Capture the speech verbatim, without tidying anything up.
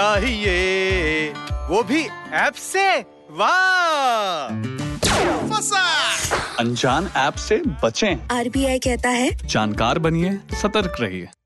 चाहिए वो भी ऐप से। वाह, फंसा। अनजान ऐप से बचें। आर बी आई कहता है जानकार बनिए, सतर्क रहिए।